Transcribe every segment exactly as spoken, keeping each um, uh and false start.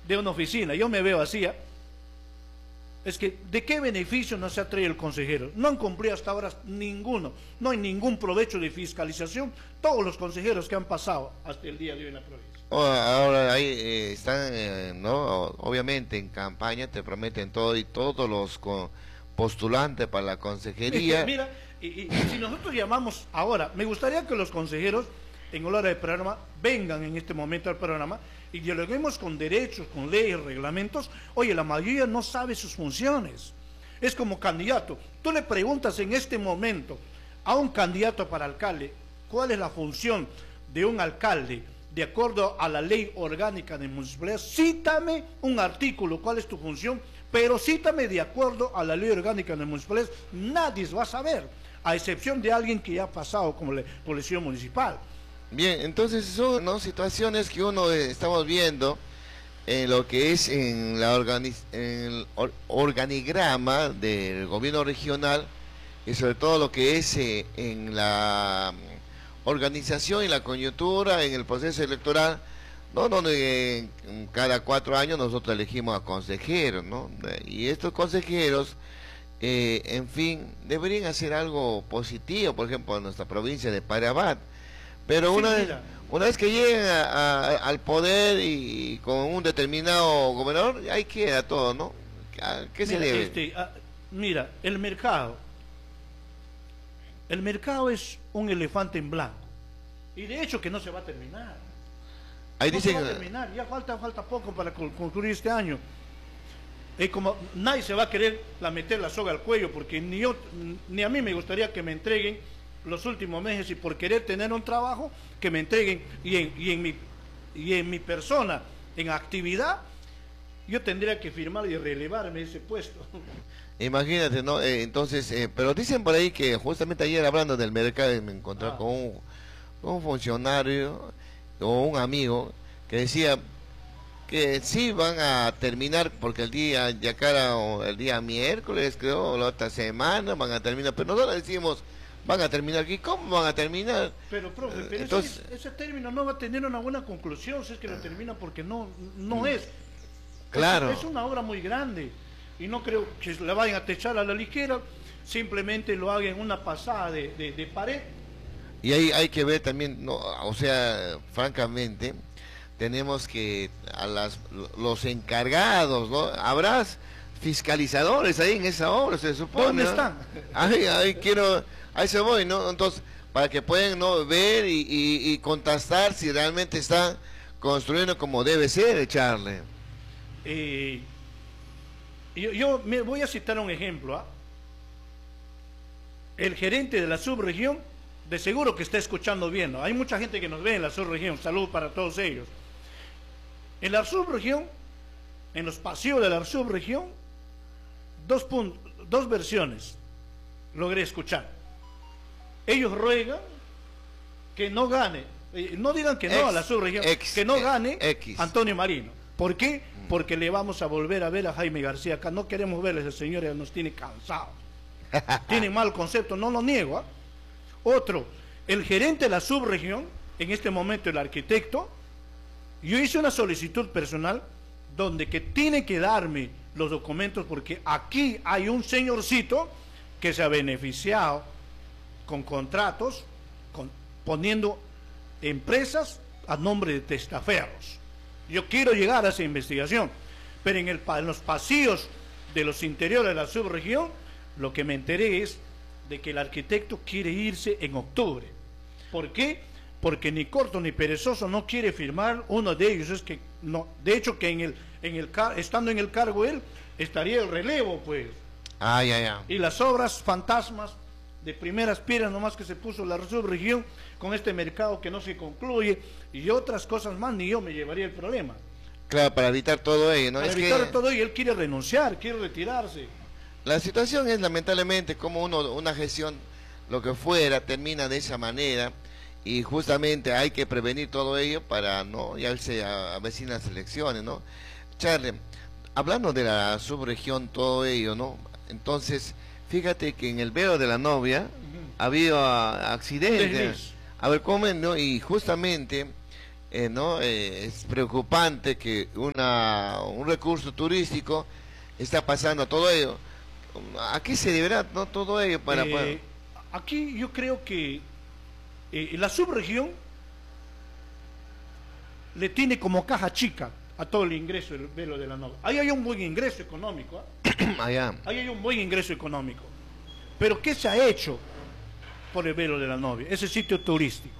de una oficina, yo me veo así, ¿eh? Es que, ¿de qué beneficio nos ha traído el consejero? No han cumplido hasta ahora ninguno, no hay ningún provecho de fiscalización, todos los consejeros que han pasado hasta el día de hoy en la provincia. Oh, ahora ahí eh, están, eh, ¿no? Obviamente en campaña te prometen todo y todos los postulantes para la consejería. Es que, mira, y, y, y si nosotros llamamos ahora, me gustaría que los consejeros en hora del programa vengan en este momento al programa y dialoguemos con derechos, con leyes, reglamentos. Oye, la mayoría no sabe sus funciones. Es como candidato. Tú le preguntas en este momento a un candidato para alcalde cuál es la función de un alcalde de acuerdo a la ley orgánica de municipalidad. Cítame un artículo, cuál es tu función, pero cítame de acuerdo a la ley orgánica de municipalidad. Nadie va a saber, a excepción de alguien que ya ha pasado como la policía municipal. Bien, entonces son, ¿no?, situaciones que uno eh, estamos viendo en lo que es en, la organiz en el or organigrama del gobierno regional y sobre todo lo que es eh, en la organización y la coyuntura en el proceso electoral, ¿no? Donde eh, cada cuatro años nosotros elegimos a consejeros, ¿no? Y estos consejeros, eh, en fin, deberían hacer algo positivo, por ejemplo, en nuestra provincia de Parabat. Pero sí, una, vez, una vez que lleguen a, a, al poder y, y con un determinado gobernador, ahí queda todo, ¿no? ¿A qué se mira, debe? Este, a, mira, el mercado, el mercado es un elefante en blanco. Y de hecho que no se va a terminar. Ahí no dicen, se va a terminar, ya falta, falta poco para concluir este año. Es como nadie se va a querer la meter la soga al cuello, porque ni yo, ni a mí me gustaría que me entreguen los últimos meses y por querer tener un trabajo que me entreguen y en, y en mi y en mi persona en actividad yo tendría que firmar y relevarme ese puesto. Imagínate, ¿no? Eh, entonces, eh, pero dicen por ahí que justamente ayer hablando del mercado me encontré ah. con, un, con un funcionario o un amigo que decía que sí van a terminar porque el día ya cara o el día miércoles creo o la otra semana van a terminar, pero nosotros decimos van a terminar aquí, ¿cómo van a terminar? Pero, profe, pero Entonces, ese, ese término no va a tener una buena conclusión si es que lo termina porque no, no es. Claro. Es, es una obra muy grande y no creo que la vayan a techar a la ligera, simplemente lo hagan en una pasada de, de, de pared. Y ahí hay que ver también, no, o sea, francamente, tenemos que a las los encargados, ¿no? Habrás fiscalizadores ahí en esa obra, se supone. ¿Dónde ¿no? están? Ahí, ahí quiero, ahí se voy, ¿no? Entonces, para que puedan, ¿no?, ver y, y, y contrastar si realmente están construyendo como debe ser, echarle. Eh, yo, yo me voy a citar un ejemplo, ¿ah? El gerente de la subregión, de seguro que está escuchando bien, ¿no? Hay mucha gente que nos ve en la subregión, salud para todos ellos. En la subregión, en los pasillos de la subregión, dos, dos versiones logré escuchar. Ellos ruegan que no gane, eh, no digan que no ex, a la subregión, ex, que no gane X. Antonio Marino. ¿Por qué? Porque le vamos a volver a ver a Jaime García acá. No queremos verle, ese señor ya nos tiene cansados. Tiene mal concepto, no lo niego. ¿eh? Otro, el gerente de la subregión, en este momento el arquitecto, yo hice una solicitud personal donde que tiene que darme los documentos porque aquí hay un señorcito que se ha beneficiado con contratos, con, poniendo empresas a nombre de testaferros. Yo quiero llegar a esa investigación, pero en, el, en los pasillos de los interiores de la subregión, lo que me enteré es de que el arquitecto quiere irse en octubre. ¿Por qué? Porque ni corto ni perezoso no quiere firmar. Uno de ellos es que no, de hecho que en el, en el estando en el cargo él estaría el relevo, pues. Ah, ya, ya. Y las obras fantasmas de primeras piedras nomás que se puso la subregión con este mercado que no se concluye y otras cosas más, ni yo me llevaría el problema. Claro, para evitar todo ello, ¿no? Para es evitar que... todo ello, él quiere renunciar, quiere retirarse. La situación es lamentablemente como uno, una gestión, lo que fuera, termina de esa manera y justamente hay que prevenir todo ello para no ya se avecinan las elecciones, ¿no? Charlie, hablando de la subregión, todo ello, ¿no? Entonces, fíjate que en el velo de la novia uh-huh. ha habido accidentes. A ver, ¿cómo no? Y justamente eh, ¿no? Eh, es preocupante que una, un recurso turístico está pasando todo ello. ¿A qué se deberá, no, todo ello? Para, Eh, aquí yo creo que eh, la subregión le tiene como caja chica a todo el ingreso del velo de la novia. Ahí hay un buen ingreso económico, ¿eh? allá. Ahí hay un buen ingreso económico. Pero ¿qué se ha hecho por el velo de la novia? Ese sitio turístico.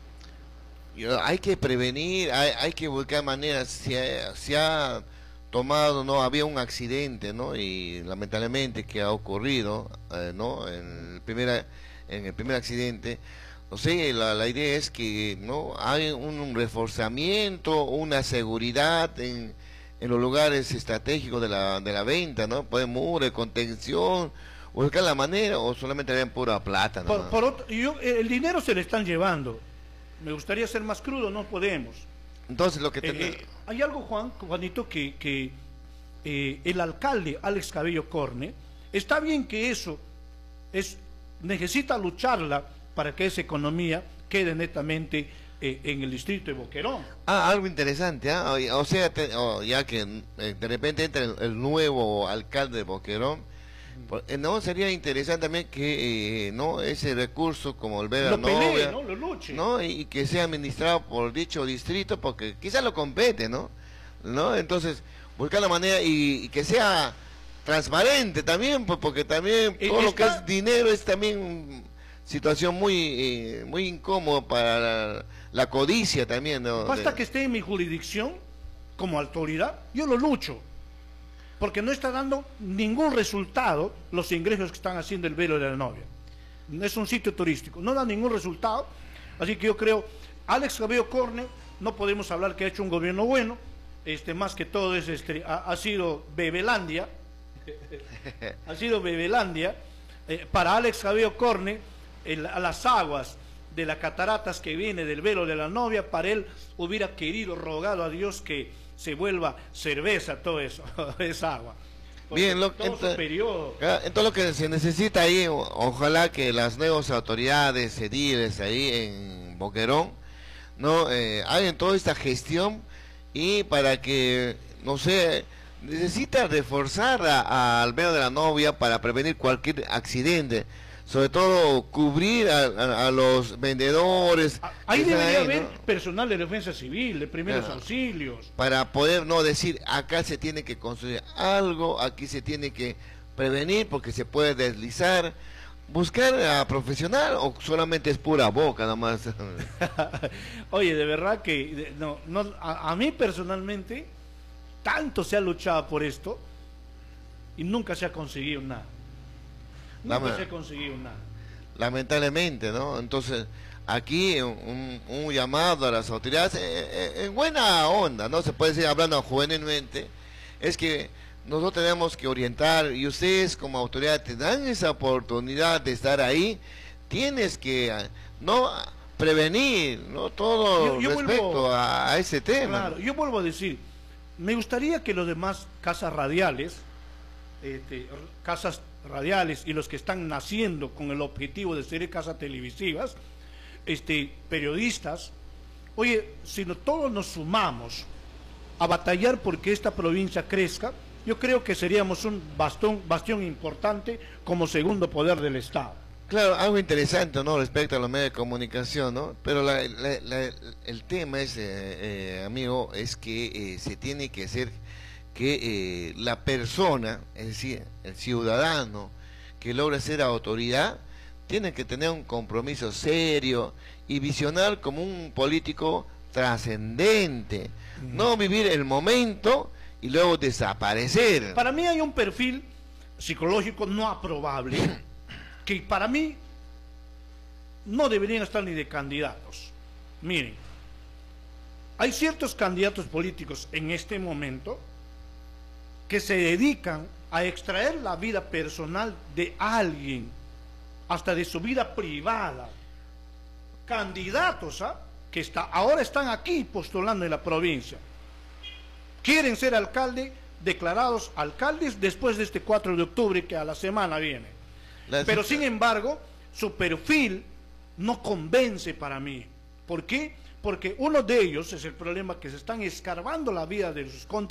Yo- hay que prevenir, hay, hay que buscar maneras. Se ha, se ha tomado, no, había un accidente, ¿no? Y lamentablemente que ha ocurrido, eh, ¿no? En el primer, en el primer accidente. No sé, la, la idea es que no hay un, un reforzamiento, una seguridad en, en los lugares estratégicos de la, de la venta, ¿no? Poner muro de contención, buscar la manera, o solamente ven pura plata, Por, ¿no? por otro, yo, eh, el dinero se le están llevando. Me gustaría ser más crudo, no podemos. Entonces lo que Eh, tenemos... eh, hay algo, Juan, Juanito, que, que eh, el alcalde Alex Cabello Corne, está bien que eso es, necesita lucharla para que esa economía quede netamente eh, en el distrito de Boquerón. Ah, algo interesante, ¿ah? O, o sea, te- o ya que eh, de repente entra el, el nuevo alcalde de Boquerón, por- eh, no sería interesante también que eh, no ese recurso como el ver a Lo la novia, pelee, ¿no? Lo luche. ¿no? Y, y que sea administrado por dicho distrito, porque quizás lo compete, ¿no? ¿No? Entonces, buscar la manera y, y que sea transparente también, pues, porque también Eh, todo lo que está- es dinero es también situación muy eh, muy incómoda para la, la codicia también, ¿no? Basta De- que esté en mi jurisdicción como autoridad, yo lo lucho. Porque no está dando ningún resultado los ingresos que están haciendo el velo de la novia. Es un sitio turístico, no da ningún resultado. Así que yo creo, Alex Cabello Corne, no podemos hablar que ha hecho un gobierno bueno, este, más que todo es, este, ha, ha sido Bebelandia, ha sido Bebelandia. Eh, para Alex Cabello Corne, el- a las aguas de las cataratas que viene del velo de la novia, para él hubiera querido, rogado a Dios que se vuelva cerveza todo eso, esa agua. Porque Bien, lo, todo su entonces, periodo. entonces lo que se necesita ahí, o- ojalá que las nuevas autoridades ediles ahí en Boquerón, no eh, hagan toda esta gestión y para que, no sé, necesita reforzar a- al veo de la novia para prevenir cualquier accidente, sobre todo cubrir a, a- a los vendedores. A- Ahí que están debería ahí, haber ¿no? personal de defensa civil, de primeros Claro. auxilios. Para poder no decir acá se tiene que construir algo, aquí se tiene que prevenir porque se puede deslizar, buscar a profesional o solamente es pura boca nomás. Oye, de verdad que de- no, no, a, a mí personalmente tanto se ha luchado por esto y nunca se ha conseguido nada. Nunca Dame- se ha conseguido nada. Lamentablemente, ¿no? Entonces aquí un, un llamado a las autoridades eh, eh, en buena onda, ¿no? Se puede decir hablando juvenilmente, es que nosotros tenemos que orientar y ustedes como autoridad te dan esa oportunidad de estar ahí, tienes que ah, no prevenir, ¿no? Todo Yo- yo respecto vuelvo- a, a ese tema. Claro, yo vuelvo a decir, me gustaría que los demás casas radiales, este, r- casas radiales y los que están naciendo con el objetivo de ser casas televisivas, este, periodistas, oye, si no- todos nos sumamos a batallar porque esta provincia crezca, yo creo que seríamos un bastón, bastión importante como segundo poder del Estado. Claro, algo interesante, ¿no? Respecto a los medios de comunicación, ¿no? Pero la- la- la- el tema es, eh, eh, amigo, es que eh, se tiene que hacer que eh, la persona, es decir, el ciudadano que logra ser autoridad, tiene que tener un compromiso serio y visionar como un político trascendente, no vivir el momento y luego desaparecer. Para mí hay un perfil psicológico no aprobable que para mí no deberían estar ni de candidatos. Miren, hay ciertos candidatos políticos en este momento que se dedican a extraer la vida personal de alguien, hasta de su vida privada. Candidatos, ¿ah? que está, ahora están aquí postulando en la provincia. Quieren ser alcalde, declarados alcaldes después de este cuatro de octubre que a la semana viene. La- Pero sin embargo, su perfil no convence para mí. ¿Por qué? porque uno de ellos es el problema que se están escarbando la vida de sus